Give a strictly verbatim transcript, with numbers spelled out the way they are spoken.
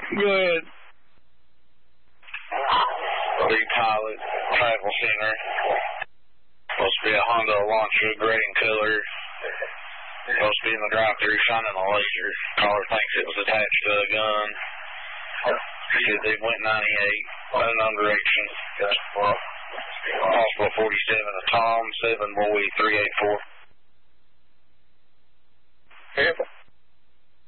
Go ahead. Big Pilot, Travel Center. Supposed to be a Honda Elantra, gray in color. Supposed to be in the drive-thru shining a laser. Caller thinks it was attached to a gun. Said they went ninety-eight, unknown direction. Possible forty-seven to Tom, seven boy three eight four. Careful.